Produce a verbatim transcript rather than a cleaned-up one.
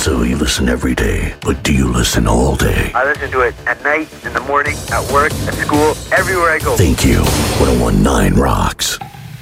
So you listen every day, but do you listen all day? I listen to it at night, in the morning, at work, at school, everywhere I go. Thank you. ten nineteen Rocks.